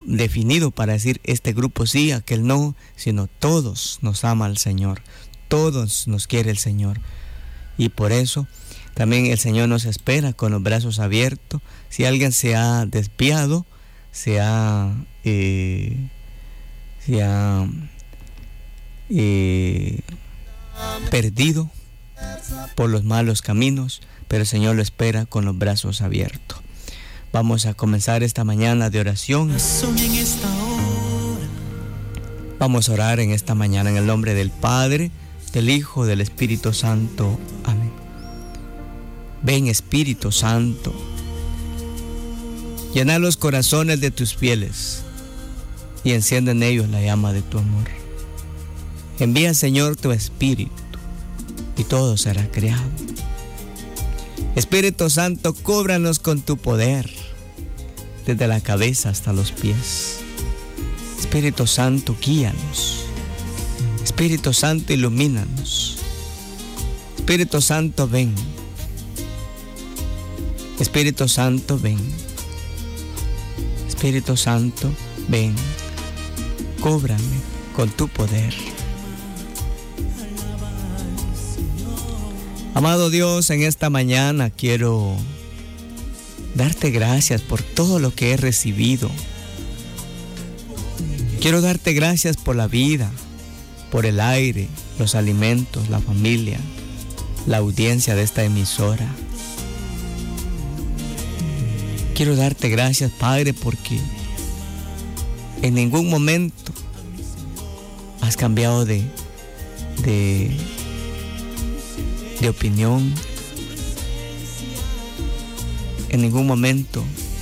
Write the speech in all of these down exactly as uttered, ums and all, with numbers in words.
definido para decir este grupo sí, aquel no, sino todos nos ama el Señor, todos nos quiere el Señor. Y por eso también el Señor nos espera con los brazos abiertos. Si alguien se ha desviado, se ha, eh, se ha eh, perdido por los malos caminos, pero el Señor lo espera con los brazos abiertos. Vamos a comenzar esta mañana de oración. Vamos a orar en esta mañana en el nombre del Padre, del Hijo, del Espíritu Santo. Amén. Ven, Espíritu Santo, llena los corazones de tus fieles y enciende en ellos la llama de tu amor. Envía, Señor, tu Espíritu y todo será creado. Espíritu Santo, cúbranos con tu poder, desde la cabeza hasta los pies. Espíritu Santo, guíanos. Espíritu Santo, ilumínanos. Espíritu Santo, ven. Espíritu Santo, ven. Espíritu Santo, ven. Cúbrame con tu poder. Amado Dios, en esta mañana quiero darte gracias por todo lo que he recibido. Quiero darte gracias por la vida, por el aire, los alimentos, la familia, la audiencia de esta emisora. Quiero darte gracias, Padre, porque en ningún momento has cambiado de, de, de opinión. En ningún momento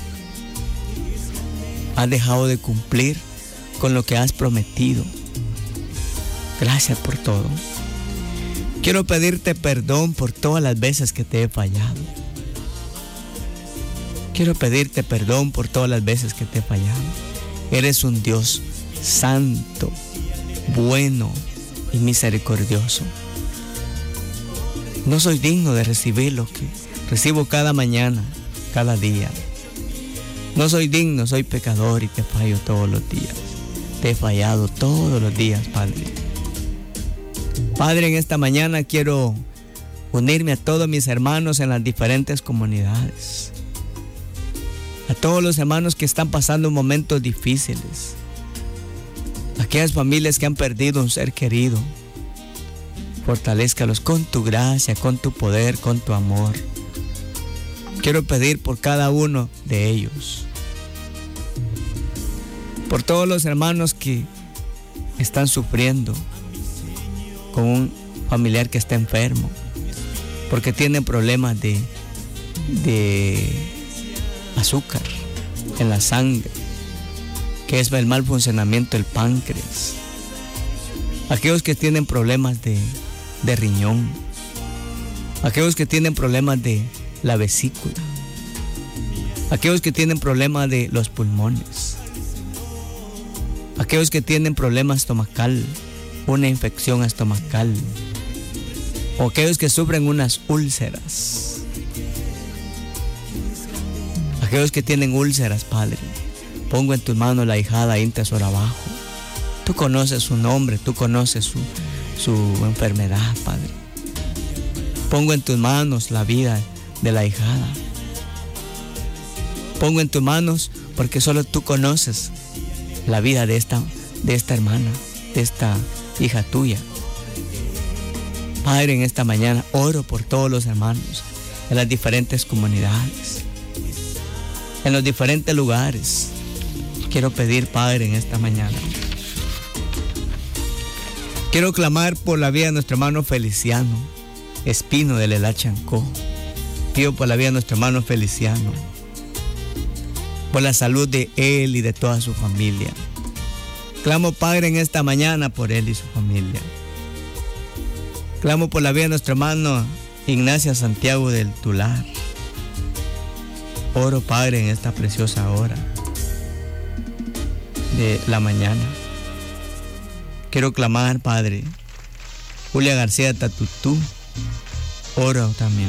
has dejado de cumplir con lo que has prometido. Gracias por todo. Quiero pedirte perdón por todas las veces que te he fallado. Quiero pedirte perdón por todas las veces que te he fallado. Eres un Dios santo, bueno y misericordioso. No soy digno de recibir lo que recibo cada mañana, cada día. No soy digno, soy pecador y te fallo todos los días. Te he fallado todos los días, Padre. Padre, en esta mañana quiero unirme a todos mis hermanos en las diferentes comunidades. A todos los hermanos que están pasando momentos difíciles. Aquellas familias que han perdido un ser querido. Fortalézcalos con tu gracia, con tu poder, con tu amor. Quiero pedir por cada uno de ellos. Por todos los hermanos que están sufriendo con un familiar que está enfermo, porque tienen problemas de, de azúcar en la sangre, que es el mal funcionamiento del páncreas. Aquellos que tienen problemas de, de riñón, aquellos que tienen problemas de la vesícula, aquellos que tienen problemas de los pulmones, aquellos que tienen problemas estomacal, una infección estomacal, o aquellos que sufren unas úlceras, aquellos que tienen úlceras, Padre, pongo en tus manos la hijada Intesor abajo. Tú conoces su nombre, tú conoces su, su enfermedad, Padre. Pongo en tus manos la vida de la hijada. Pongo en tus manos porque solo tú conoces la vida de esta, de esta hermana, de esta hija tuya. Padre, en esta mañana oro por todos los hermanos en las diferentes comunidades, en los diferentes lugares. Quiero pedir, Padre, en esta mañana. Quiero clamar por la vida de nuestro hermano Feliciano Espino de Lela Chancó. Pido por la vida de nuestro hermano Feliciano, por la salud de él y de toda su familia. Clamo, Padre, en esta mañana por él y su familia. Clamo por la vida de nuestro hermano Ignacia Santiago del Tular. Oro, Padre, en esta preciosa hora de la mañana. Quiero clamar, Padre, Julia García Tatutú. Oro también.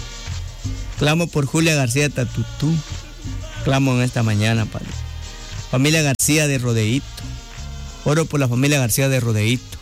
Clamo por Julia García Tatutú. Clamo en esta mañana, Padre. Familia García de Rodeíto. Oro por la familia García de Rodeíto.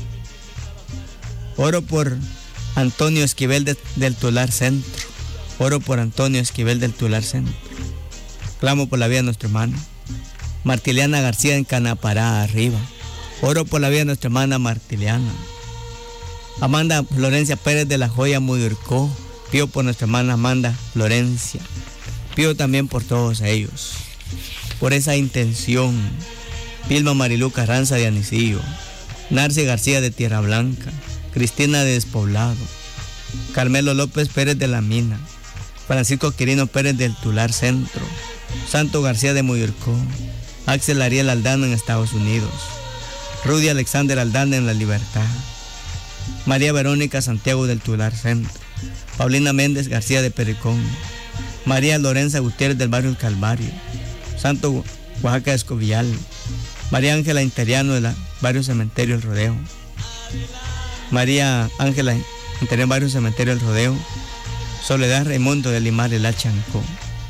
Oro por Antonio Esquivel de, del Tular Centro. Oro por Antonio Esquivel del Tular Centro. Clamo por la vida de nuestro hermano Martiliana García en Canapará, arriba. Oro por la vida de nuestra hermana Martiliana. Amanda Florencia Pérez de la Joya Muyurcó. Pido por nuestra hermana Amanda Florencia. Pido también por todos ellos, por esa intención. Vilma Marilú Carranza de Anisillo, Narci García de Tierra Blanca, Cristina de Despoblado, Carmelo López Pérez de la Mina, Francisco Quirino Pérez del Tular Centro, Santo García de Muyurcó, Axel Ariel Aldana en Estados Unidos, Rudy Alexander Aldana en La Libertad, María Verónica Santiago del Tular Centro, Paulina Méndez García de Pericón, María Lorenza Gutiérrez del barrio El Calvario, Santo Oaxaca de Escobillal, María Ángela Interiano del barrio Cementerio El Rodeo, María Ángela Interiano del barrio Cementerio El Rodeo, Soledad Raimundo de Limar El Chancó.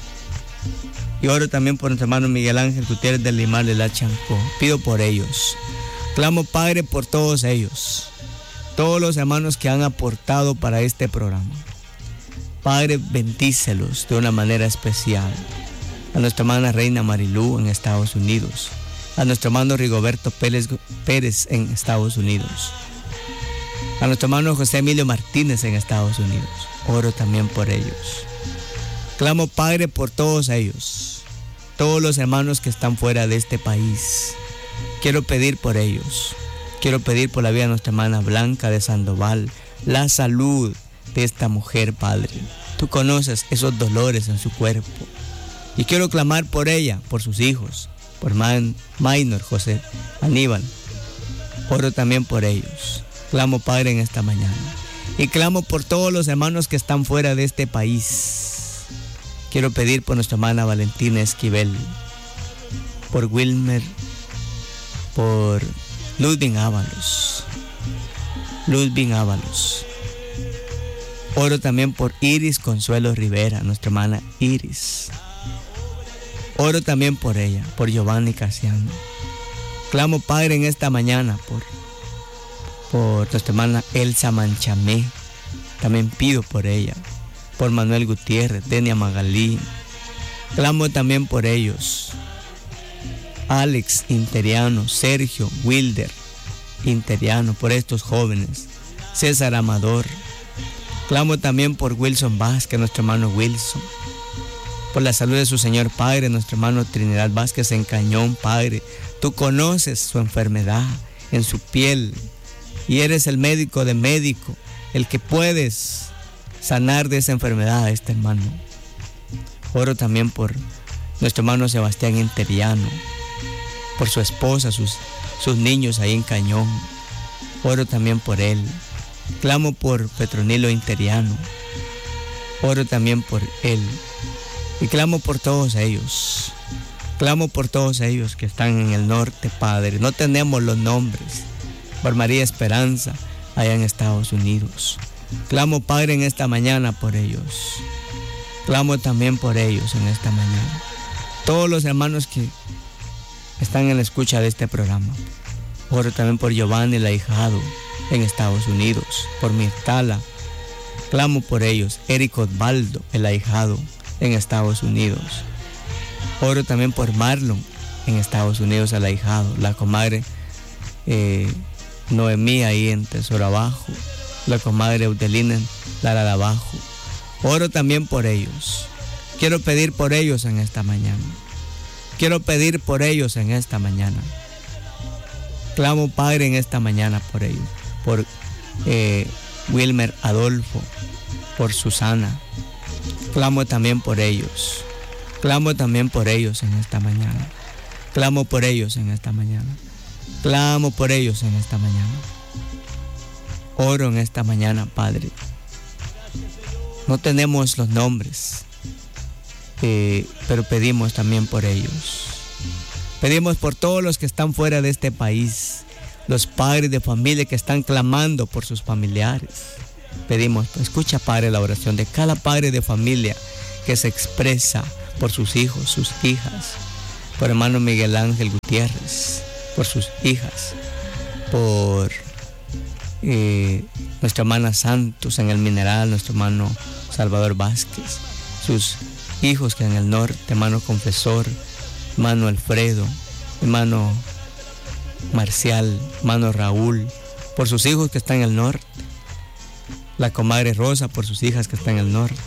Y oro también por nuestro hermano Miguel Ángel Gutiérrez del Limar El Chancó. Pido por ellos. Clamo, Padre, por todos ellos, todos los hermanos que han aportado para este programa. Padre, bendícelos de una manera especial. A nuestra hermana Reina Marilú en Estados Unidos, a nuestro hermano Rigoberto Pérez, Pérez en Estados Unidos, a nuestro hermano José Emilio Martínez en Estados Unidos. Oro también por ellos. Clamo, Padre, por todos ellos, todos los hermanos que están fuera de este país. Quiero pedir por ellos. Quiero pedir por la vida de nuestra hermana Blanca de Sandoval, la salud de esta mujer, Padre. Tú conoces esos dolores en su cuerpo. Y quiero clamar por ella, por sus hijos, por Man, Maynor, José, Aníbal. Oro también por ellos. Clamo, Padre, en esta mañana. Y clamo por todos los hermanos que están fuera de este país. Quiero pedir por nuestra hermana Valentina Esquivel, por Wilmer, por Ludwig Ábalos. Ludwig Ábalos. Oro también por Iris Consuelo Rivera, nuestra hermana Iris. Oro también por ella, por Giovanni Casiano. Clamo, Padre, en esta mañana por, por nuestra hermana Elsa Manchamé. También pido por ella, por Manuel Gutiérrez, Denia Magalí. Clamo también por ellos. Alex Interiano, Sergio Wilder Interiano, por estos jóvenes. César Amador. Clamo también por Wilson Vázquez, nuestro hermano Wilson. Por la salud de su Señor Padre, nuestro hermano Trinidad Vázquez en Cañón, Padre. Tú conoces su enfermedad en su piel y eres el médico de médico, el que puedes sanar de esa enfermedad a este hermano. Oro también por nuestro hermano Sebastián Interiano, por su esposa, sus, sus niños ahí en Cañón. Oro también por él. Clamo por Petronilo Interiano. Oro también por él. Y clamo por todos ellos. Clamo por todos ellos que están en el norte, Padre. No tenemos los nombres. Por María Esperanza, allá en Estados Unidos. Clamo, Padre, en esta mañana por ellos. Clamo también por ellos en esta mañana. Todos los hermanos que están en la escucha de este programa. Oro también por Giovanni, el ahijado, en Estados Unidos. Por Mirtala. Clamo por ellos. Eric Osvaldo, el ahijado, en Estados Unidos. Oro también por Marlon en Estados Unidos, el ahijado, la comadre eh, Noemí ahí en Tesoro Abajo, la comadre Eudelina en Lara de Abajo. Oro también por ellos. Quiero pedir por ellos en esta mañana. Quiero pedir por ellos en esta mañana. Clamo, Padre, en esta mañana por ellos. Por eh, Wilmer Adolfo, por Susana. Clamo también por ellos. Clamo también por ellos en esta mañana. Clamo por ellos en esta mañana. Clamo por ellos en esta mañana. Oro en esta mañana, Padre. No tenemos los nombres, eh, pero pedimos también por ellos. Pedimos por todos los que están fuera de este país, los padres de familia que están clamando por sus familiares. Pedimos, escucha, Padre, la oración de cada padre de familia que se expresa por sus hijos, sus hijas. por hermano Miguel Ángel Gutiérrez, por sus hijas, por eh, nuestra hermana Santos en el Mineral, nuestro hermano Salvador Vázquez, sus hijos que en el norte, hermano Confesor, hermano Alfredo, hermano Marcial, hermano Raúl, por sus hijos que están en el norte, la comadre Rosa por sus hijas que están en el norte.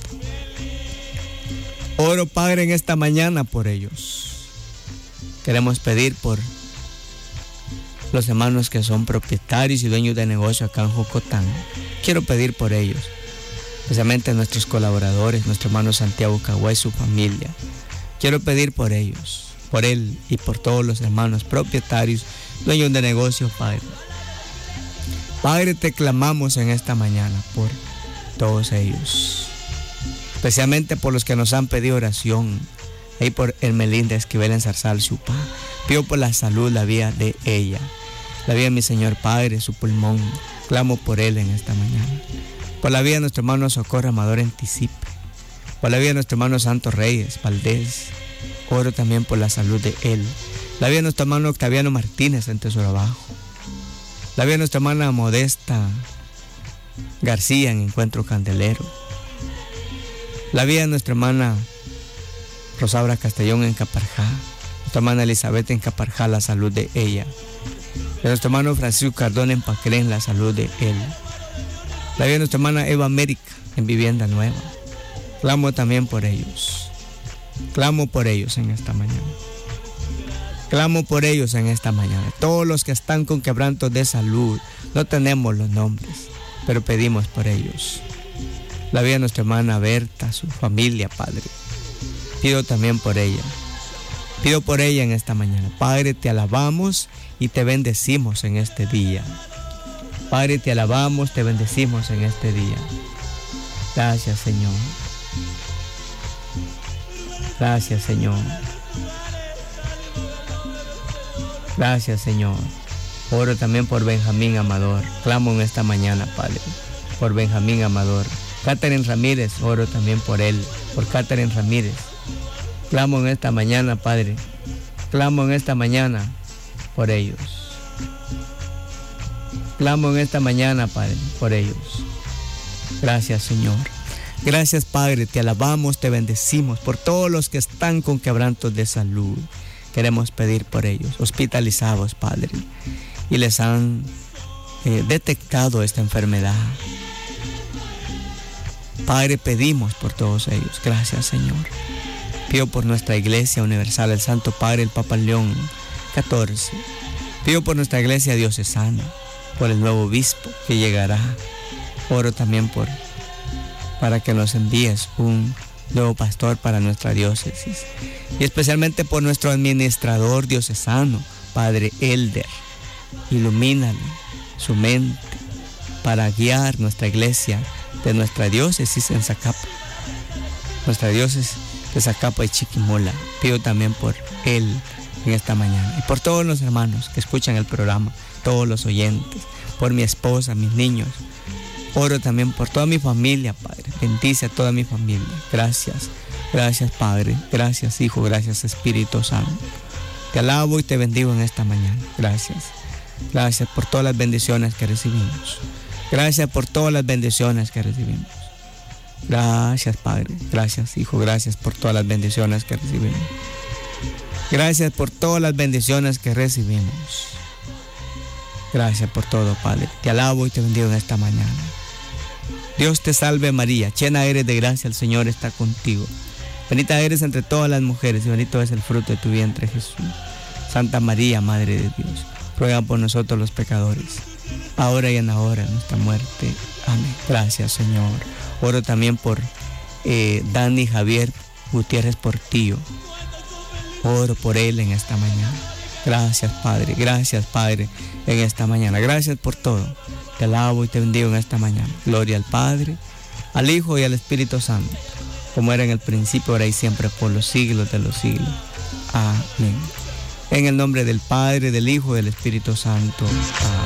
Oro, Padre, en esta mañana por ellos. Queremos pedir por los hermanos que son propietarios y dueños de negocio acá en Jocotán. Quiero pedir por ellos, especialmente nuestros colaboradores, nuestro hermano Santiago Cagua y su familia. Quiero pedir por ellos, por él y por todos los hermanos propietarios, dueños de negocio, Padre. Padre, te clamamos en esta mañana por todos ellos, especialmente por los que nos han pedido oración. Ahí por Hermelinda Esquivel en Zarzal, Chupá. Pido por la salud, la vida de ella, la vida de mi Señor Padre, su pulmón. Clamo por él en esta mañana. Por la vida de nuestro hermano Socorro Amador en Tisipe. Por la vida de nuestro hermano Santos Reyes Valdés. Oro también por la salud de él. La vida de nuestro hermano Octaviano Martínez en Tesoro Abajo. La vida de nuestra hermana Modesta García en Encuentro Candelero. La vida de nuestra hermana Rosaura Castellón en Caparjá. Nuestra hermana Elizabeth en Caparjá, la salud de ella. De nuestro hermano Francisco Cardona en Pacrén, la salud de él. La vida de nuestra hermana Eva América en Vivienda Nueva. Clamo también por ellos. Clamo por ellos en esta mañana. Clamo por ellos en esta mañana. Todos los que están con quebrantos de salud, no tenemos los nombres, pero pedimos por ellos. La vida de nuestra hermana Berta, su familia, Padre. Pido también por ella. Pido por ella en esta mañana. Padre, te alabamos y te bendecimos en este día. Padre, te alabamos, te bendecimos en este día. Gracias, Señor. Gracias, Señor. Gracias, Señor. Oro también por Benjamín Amador. Clamo en esta mañana, Padre, por Benjamín Amador. Catherine Ramírez, oro también por él, por Catherine Ramírez. Clamo en esta mañana, Padre. Clamo en esta mañana por ellos. Clamo en esta mañana, Padre, por ellos. Gracias, Señor. Gracias, Padre. Te alabamos, te bendecimos por todos los que están con quebrantos de salud. Queremos pedir por ellos, hospitalizados, Padre, y les han eh, detectado esta enfermedad. Padre, pedimos por todos ellos. Gracias, Señor. Pido por nuestra Iglesia Universal, el Santo Padre, el Papa León catorce. Pido por nuestra Iglesia Diocesana, por el nuevo obispo que llegará. Oro también por, para que nos envíes un nuevo pastor para nuestra diócesis. Y especialmente por nuestro administrador diocesano, Padre Elder. Ilumínale su mente para guiar nuestra iglesia de nuestra diócesis en Zacapa. Nuestra diócesis de Zacapa y Chiquimola. Pido también por él en esta mañana. Y por todos los hermanos que escuchan el programa, todos los oyentes, por mi esposa, mis niños. Oro también por toda mi familia, Padre. Bendice a toda mi familia. Gracias. Gracias, Padre. Gracias, Hijo. Gracias, Espíritu Santo. Te alabo y te bendigo en esta mañana. Gracias. Gracias por todas las bendiciones que recibimos. Gracias por todas las bendiciones que recibimos. Gracias, Padre. Gracias, Hijo. Gracias por todas las bendiciones que recibimos. Gracias por todas las bendiciones que recibimos. Gracias por todo, Padre. Te alabo y te bendigo en esta mañana. Dios te salve, María. Llena eres de gracia, el Señor está contigo. Bendita eres entre todas las mujeres y bendito es el fruto de tu vientre, Jesús. Santa María, Madre de Dios, ruega por nosotros los pecadores, ahora y en la hora de nuestra muerte. Amén. Gracias, Señor. Oro también por eh, Dani Javier Gutiérrez Portillo. Oro por él en esta mañana. Gracias, Padre. Gracias, Padre, en esta mañana. Gracias por todo. Te alabo y te bendigo en esta mañana. Gloria al Padre, al Hijo y al Espíritu Santo, como era en el principio, ahora y siempre, por los siglos de los siglos. Amén. En el nombre del Padre, del Hijo y del Espíritu Santo. Amén.